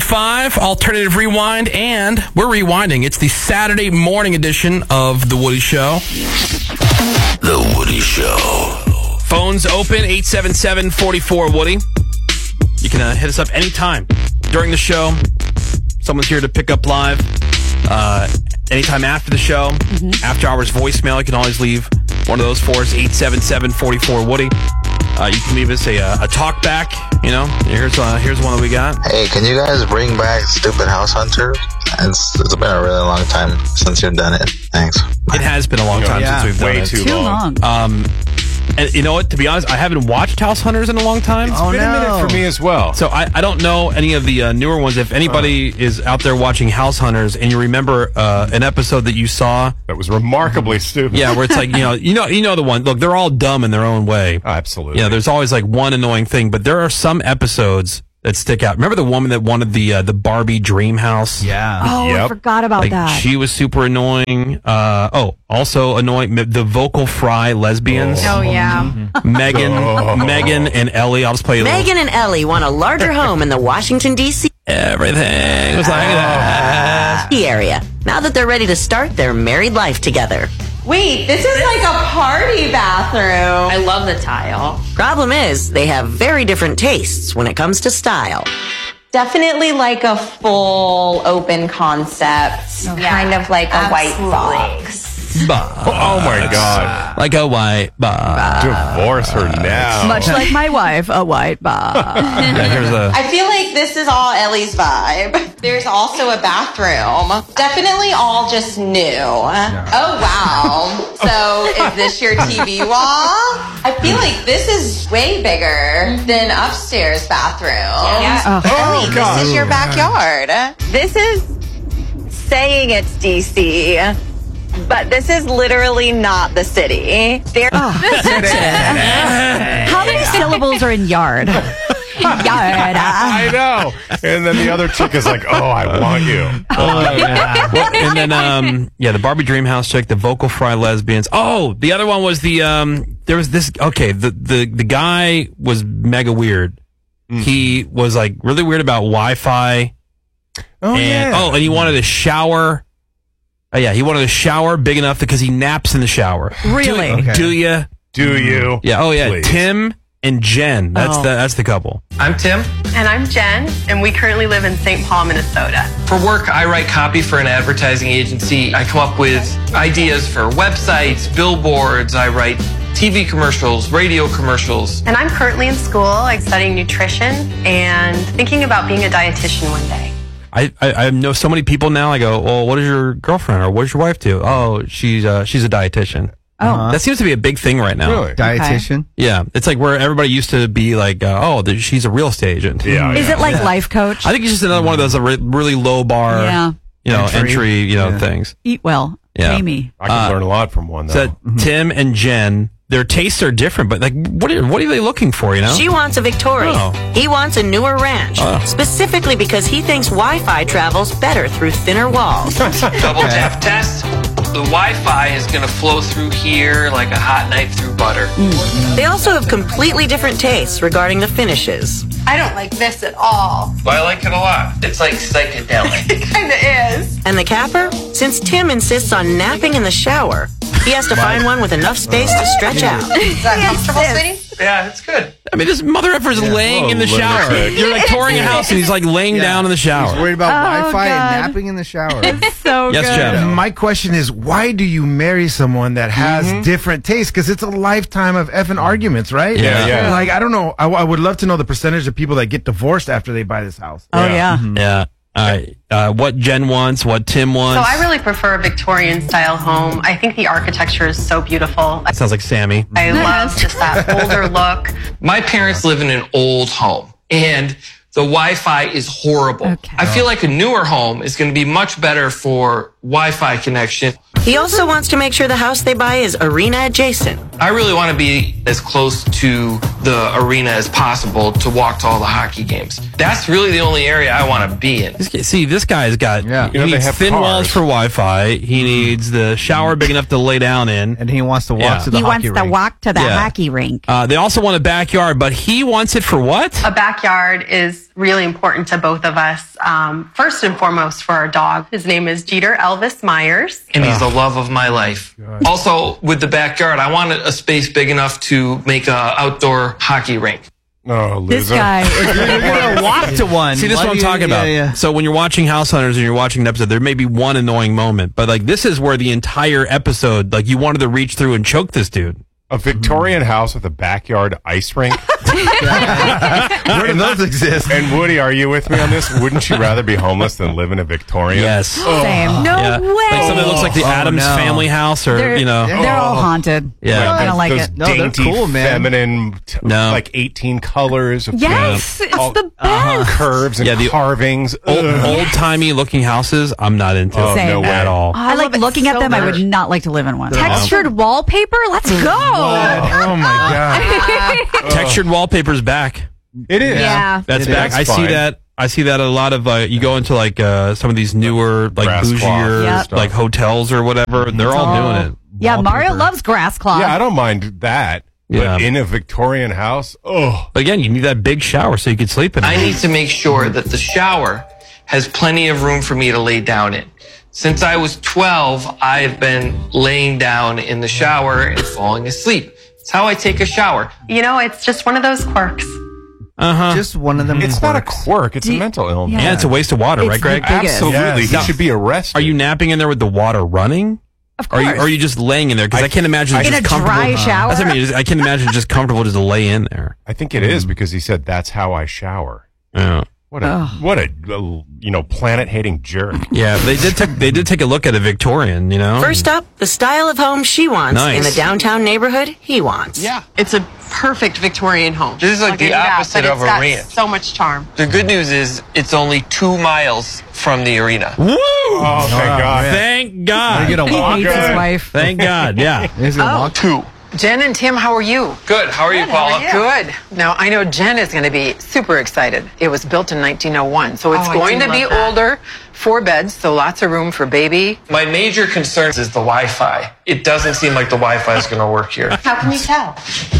102.5 Alternative Rewind, and we're rewinding. It's the Saturday morning edition of The Woody Show. The Woody Show. Phones open, 877-44-WOODY. You can hit us up anytime during the show. Someone's here to pick up live. Anytime after the show, after hours voicemail, you can always leave one of those for us, 877-44-WOODY. You can leave us a talk back, you know. Here's one that we got. Hey, can you guys bring back Stupid House Hunter? It's been a really long time since you've done it. Thanks. It has been a long time since we've done it. Way too long. And you know what? To be honest, I haven't watched House Hunters in a long time. It's been a minute for me as well. So I don't know any of the newer ones. If anybody is out there watching House Hunters and you remember an episode that you saw that was remarkably stupid. Yeah, where it's like, you know the one. Look, they're all dumb in their own way. Oh, absolutely. Yeah, there's always like one annoying thing, but there are some episodes that stick out. Remember the woman that wanted the Barbie dream house? Yeah. Oh, Yep. I forgot about that. She was super annoying. Also annoying, the vocal fry lesbians. Oh, yeah. Megan and Ellie. I'll just play Megan and Ellie want a larger home in the Washington, D.C. Everything was like that. area. Now that they're ready to start their married life together. Wait, this is like a party bathroom. I love the tile. Problem is, they have very different tastes when it comes to style. Definitely like a full open concept, kind of like a white box. Oh my God. Like a white box. Divorce her now. Much like my wife, a white box. I feel like this is all Ellie's vibe. There's also a bathroom. Definitely all just new. Oh, wow. So is this your TV wall? I feel like this is way bigger than upstairs bathroom. Yeah. Ellie, this is your backyard. This is saying it's DC, but this is literally not the city. How many syllables are in yard? Yard. I know. And then the other chick is like, oh, I want you. Well, and then, the Barbie Dream House chick, the vocal fry lesbians. Oh, the other one was there was this, the guy was mega weird. He was like really weird about Wi-Fi. And he wanted a shower. He wanted a shower big enough because he naps in the shower. Really? Do you? Yeah. Oh, yeah. Please. Tim and Jen. That's the couple. I'm Tim. And I'm Jen, and we currently live in St. Paul, Minnesota. For work, I write copy for an advertising agency. I come up with ideas for websites, billboards. I write TV commercials, radio commercials. And I'm currently in school, like studying nutrition and thinking about being a dietitian one day. I know so many people now. I go, well, what does your girlfriend or what does your wife do? Oh, she's a dietitian. Oh, that seems to be a big thing right now. Really? Dietitian? Yeah, it's like where everybody used to be like, she's a real estate agent. Yeah. Is it like life coach? I think it's just another one of those really low bar, entry things. Eat well. Yeah. Amy. I can learn a lot from one, though. So Tim and Jen, their tastes are different, but like, what are they looking for? You know, She wants a Victoria. Oh. He wants a newer ranch, specifically because he thinks Wi-Fi travels better through thinner walls. Double tap test. The Wi-Fi is going to flow through here like a hot knife through butter. They also have completely different tastes regarding the finishes. I don't like this at all. But I like it a lot. It's like psychedelic. It kind of is. And the capper? Since Tim insists on napping in the shower, he has to find one with enough space to stretch out. Is that comfortable, sweetie? Yeah, it's good. I mean, this mother effer is laying in the shower. You're like touring a house, and he's like laying down in the shower. He's worried about Wi-Fi God. and napping in the shower. So Yes, good. Jeff. My question is, why do you marry someone that has different tastes? Because it's a lifetime of effing arguments, right? Yeah. Like, I don't know. I would love to know the percentage of people that get divorced after they buy this house. Oh, yeah. Yeah. All right. What Jen wants, what Tim wants. So I really prefer a Victorian style home. I think the architecture is so beautiful. Sounds like Sammy. I love just that older look. My parents live in an old home, and the Wi-Fi is horrible. Okay. I feel like a newer home is going to be much better for Wi-Fi connection. He also wants to make sure the house they buy is arena adjacent. I really want to be as close to the arena as possible to walk to all the hockey games. That's really the only area I want to be in. See, this guy's got he needs thin walls for Wi-Fi. He needs the shower big enough to lay down in. And he wants to walk to the hockey rink. He wants to walk to the hockey rink. They also want a backyard, but he wants it for what? A backyard is really important to both of us. First and foremost for our dog. His name is Jeter Elvis Myers. And he's the love of my life. God. Also, with the backyard, I wanted a space big enough to make an outdoor hockey rink. Oh, loser. This guy is going to walk to one. See, this is what I'm talking about. Yeah. So when you're watching House Hunters and you're watching an episode, there may be one annoying moment, but like this is where the entire episode, like you wanted to reach through and choke this dude. A Victorian house with a backyard ice rink? Where do those exist? And Woody, are you with me on this? Wouldn't you rather be homeless than live in a Victorian? Yes. Same. No way. Like something that looks like the Addams Family house or, they're all haunted. Yeah. I don't like those it. No, they're dainty, cool, man. feminine, like 18 colors. Of Yes, it's the best. Curves and the carvings. Old-timey looking houses, I'm not into Same. at all. I like looking at them. I would not like to live in one. Textured wallpaper? Let's go. Oh my God. Textured wallpaper's back. It is. Yeah. That's back. I see that. I see that a lot of you go into like some of these newer like Grass bougier like hotels or whatever. They're all doing it. Yeah, Mario loves grass cloth. Yeah, I don't mind that. But in a Victorian house, But again, you need that big shower so you can sleep in it. I need to make sure that the shower has plenty of room for me to lay down in. Since I was 12, I've been laying down in the shower and falling asleep. It's how I take a shower. You know, it's just one of those quirks. Just one of them. It's not a quirk. It's a mental illness. Yeah, it's a waste of water, right, Greg? Absolutely. Yes. He should be arrested. Are you napping in there with the water running? Of course. Or are you just laying in there? Because I can't imagine in just a dry shower. That's what I mean. I can't imagine just comfortable just to lay in there. I think it is because he said that's how I shower. Yeah. What a planet-hating jerk. Yeah, they did take a look at a Victorian, First up, the style of home she wants in the downtown neighborhood he wants. Yeah. It's a perfect Victorian home. This is like the opposite of a ranch. So much charm. The good news is it's only 2 miles from the arena. Woo! Oh, thank God. Thank God. He hates his wife. Thank God, yeah. He's gonna walk. 2. Jen and Tim, how are you? Good. How are you, Paula? Good. Now, I know Jen is going to be super excited. It was built in 1901, so it's going to be older, 4 beds, so lots of room for baby. My major concern is the Wi-Fi. It doesn't seem like the Wi-Fi is going to work here. How can you tell?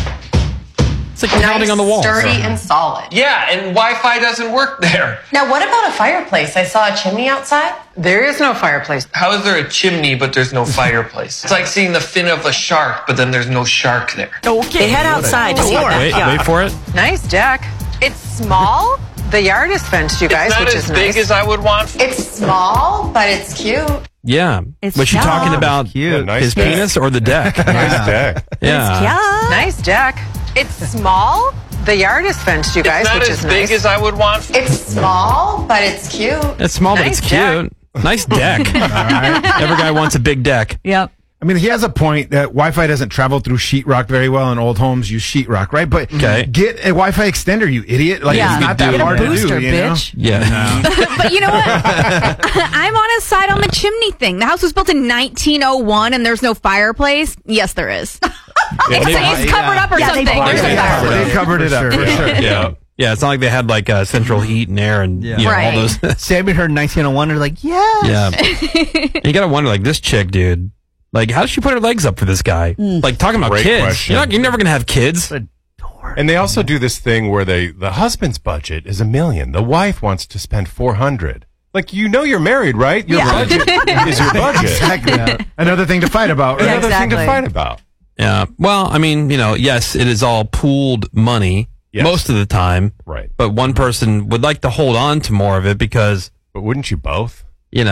It's like pounding on the wall. Sturdy and solid. Yeah, and Wi-Fi doesn't work there. Now, what about a fireplace? I saw a chimney outside. There is no fireplace. How is there a chimney but there's no fireplace? It's like seeing the fin of a shark, but then there's no shark there. Okay. They head outside to see the backyard. Wait for it. Nice, Jack. It's small. The yard is fenced, you guys, It's not which as is big nice. as I would want. It's small, but it's cute. Yeah. It's Was she cute. talking about Yeah, nice his deck. penis or the deck? Nice deck. Yeah. Nice, Jack. It's small. The yard is fenced, you guys, It's not which as is big nice. as I would want. It's small, but it's cute. It's small, but Nice it's deck. cute. Nice deck. Every guy wants a big deck. Yep. I mean, he has a point that Wi-Fi doesn't travel through sheetrock very well, and old homes use sheetrock, right? But get a Wi-Fi extender, you idiot! Like it's not that Get a hard booster, to do, you know? bitch. Yeah. But you know what? I'm on his side on the chimney thing. The house was built in 1901 and there's no fireplace. Yes, there is. It's covered up or something. There's a fireplace. They covered it up for sure. Yeah. Yeah, it's not like they had like central heat and air and you know, all those. Sammy heard 1901. They're like, yes. Yeah. You gotta wonder, like, this chick, dude. Like, how does she put her legs up for this guy? Like, talking about Great kids. question. You're never gonna have kids. And they also do this thing where the husband's budget is $1 million. The wife wants to spend $400. Like, you're married, right? Your budget is your budget. Exactly. Yeah. Another thing to fight about. Right? Another thing to fight about. Yeah. Well, I mean, yes, it is all pooled money most of the time. Right. But one person would like to hold on to more of it because. But wouldn't you both?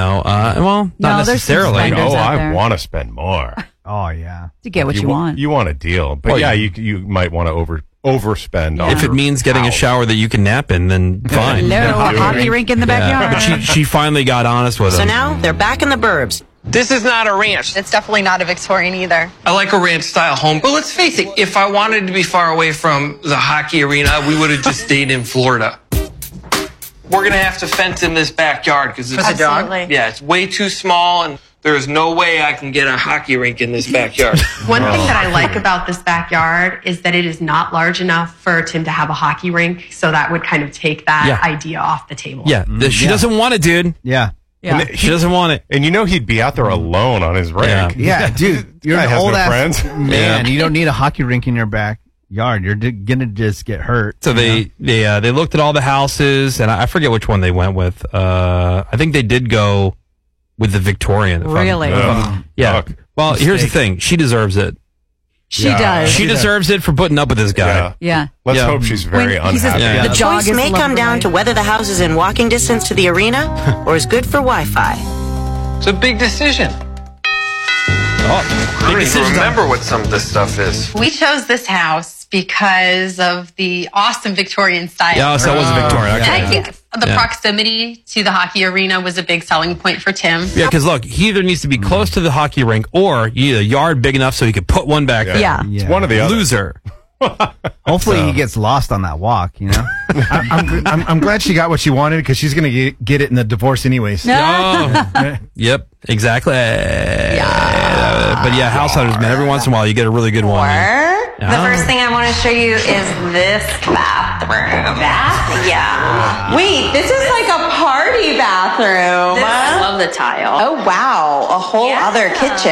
Well, not necessarily. No, I want to spend more. Oh, yeah. To get what you want. You want a deal. But you might want to overspend. If it means getting a shower that you can nap in, then fine. Hello, a hockey rink in the backyard. But she finally got honest with him. So now they're back in the burbs. This is not a ranch. It's definitely not a Victorian either. I like a ranch-style home. But let's face it, if I wanted to be far away from the hockey arena, we would have just stayed in Florida. We're going to have to fence in this backyard because it's Absolutely. Yeah, it's way too small, and there's no way I can get a hockey rink in this backyard. One thing that I like about this backyard is that it is not large enough for Tim to have a hockey rink, so that would kind of take that idea off the table. Yeah, she doesn't want it, dude. Yeah. She doesn't want it. And he'd be out there alone on his rink. Yeah, dude. You're an has old no ass friends. man. You don't need a hockey rink in your backyard. You're going to just get hurt. So they looked at all the houses, and I forget which one they went with. I think they did go with the Victorian. Really? Yeah. Well, here's the thing. She deserves it. She does. She deserves it for putting up with this guy. Yeah. Let's hope she's very unhappy. The choice may come down to whether the house is in walking distance to the arena or is good for Wi-Fi. It's a big decision. I don't even remember what some of this stuff is. We chose this house because of the awesome Victorian style. Yeah, so that was Victorian. And Okay. I think the proximity to the hockey arena was a big selling point for Tim. Yeah, because look, he either needs to be close to the hockey rink or you need a yard big enough so he could put one back there. Yeah. It's one of the other. Loser. Hopefully he gets lost on that walk, you know? I'm glad she got what she wanted because she's going to get it in the divorce anyways. Yep, exactly. But yeah, house hunters, man, every once in a while you get a really good one. The first thing I want to show you is this bathroom. Yeah. Wait, this is like a party bathroom. I love the tile. Oh, wow. A whole other kitchen.